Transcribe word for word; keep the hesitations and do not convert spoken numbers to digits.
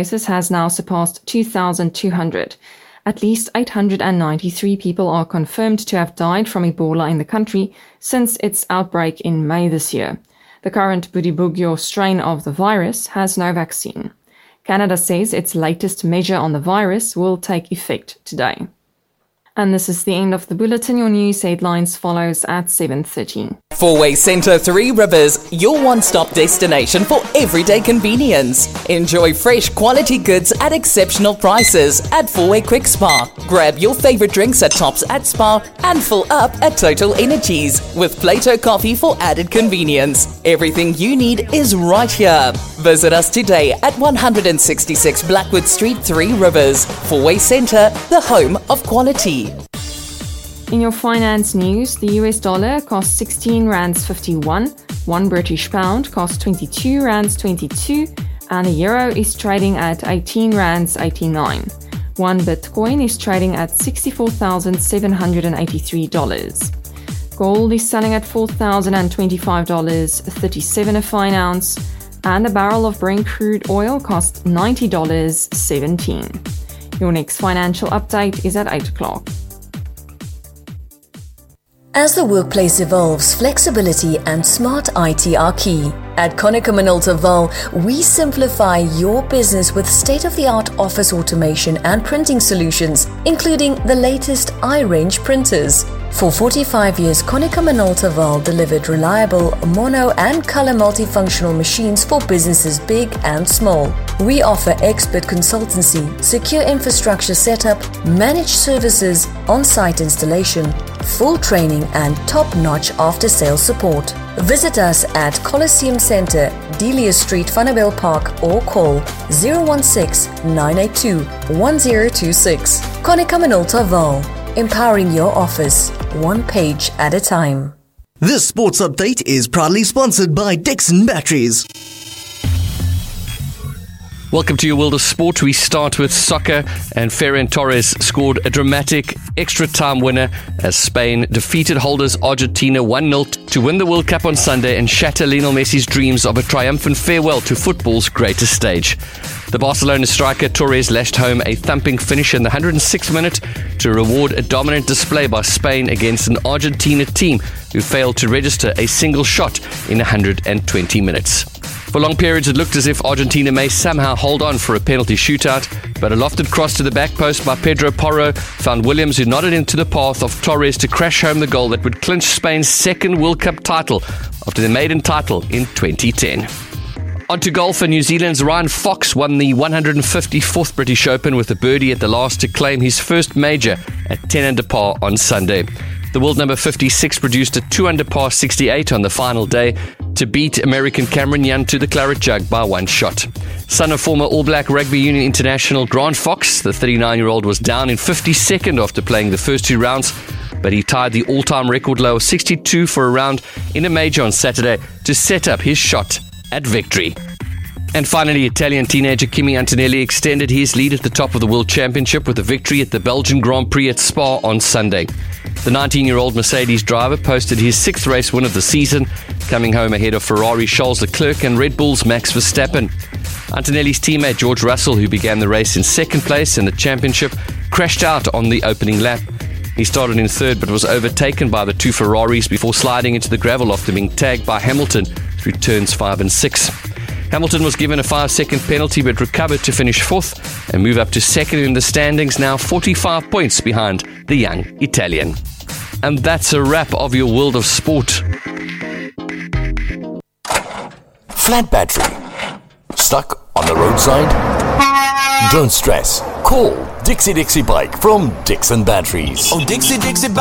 cases has now surpassed two thousand two hundred. At least eight hundred ninety-three people are confirmed to have died from Ebola in the country since its outbreak in May this year. The current Budibugyo strain of the virus has no vaccine. Canada says its latest measure on the virus will take effect today. And this is the end of the bulletin. Your news headlines follows at seven thirty. Four-Way Centre Three Rivers, your one-stop destination for everyday convenience. Enjoy fresh quality goods at exceptional prices at Four-Way Quick Spa. Grab your favourite drinks at Tops at Spa and fill up at Total Energies with Plato Coffee for added convenience. Everything you need is right here. Visit us today at one sixty-six Blackwood Street, Three Rivers. Four-Way Centre, the home of quality. In your finance news, the U S dollar costs sixteen rands fifty-one, one British pound costs twenty-two rands twenty-two, and a euro is trading at eighteen rands eighty-nine. One Bitcoin is trading at sixty-four thousand seven hundred eighty-three dollars. Gold is selling at four thousand twenty-five dollars and thirty-seven cents a fine ounce, and a barrel of Brent crude oil costs ninety dollars and seventeen cents. Your next financial update is at eight o'clock. As the workplace evolves, flexibility and smart I T are key. At Konica Minolta Vaal, we simplify your business with state-of-the-art office automation and printing solutions, including the latest iRange printers. For forty-five years, Konica Minolta Vaal delivered reliable mono and color multifunctional machines for businesses big and small. We offer expert consultancy, secure infrastructure setup, managed services, on-site installation, full training and top-notch after-sales support. Visit us at Coliseum Centre, Delia Street, Vanabel Park, or call zero one six, nine eight two, one zero two six. Konica Minolta Vaal, empowering your office, one page at a time. This sports update is proudly sponsored by Dixon Batteries. Welcome to your world of sport. We start with soccer, and Ferran Torres scored a dramatic extra-time winner as Spain defeated holders Argentina one nil to win the World Cup on Sunday and shatter Lionel Messi's dreams of a triumphant farewell to football's greatest stage. The Barcelona striker Torres lashed home a thumping finish in the one hundred sixth minute to reward a dominant display by Spain against an Argentina team who failed to register a single shot in one hundred twenty minutes. For long periods, it looked as if Argentina may somehow hold on for a penalty shootout, but a lofted cross to the back post by Pedro Porro found Williams, who nodded into the path of Torres to crash home the goal that would clinch Spain's second World Cup title after their maiden title in twenty ten. On to golf, and New Zealand's Ryan Fox won the one hundred fifty-fourth British Open with a birdie at the last to claim his first major at ten under par on Sunday. The world number fifty-six produced a two under par sixty-eight on the final day to beat American Cameron Young to the claret jug by one shot. Son of former All Black Rugby Union international Grant Fox, the thirty-nine-year-old was down in fifty-second after playing the first two rounds, but he tied the all-time record low of sixty-two for a round in a major on Saturday to set up his shot at victory. And finally, Italian teenager Kimi Antonelli extended his lead at the top of the World Championship with a victory at the Belgian Grand Prix at Spa on Sunday. The nineteen-year-old Mercedes driver posted his sixth race win of the season, coming home ahead of Ferrari Charles Leclerc and Red Bull's Max Verstappen. Antonelli's teammate George Russell, who began the race in second place in the championship, crashed out on the opening lap. He started in third but was overtaken by the two Ferraris before sliding into the gravel after being tagged by Hamilton through turns five and six. Hamilton was given a five-second penalty but recovered to finish fourth and move up to second in the standings, now forty-five points behind the young Italian. And that's a wrap of your world of sport. Flat battery. Stuck on the roadside? Don't stress. Call Dixie Dixie Bike from Dixon Batteries. Oh, Dixie Dixie Bike.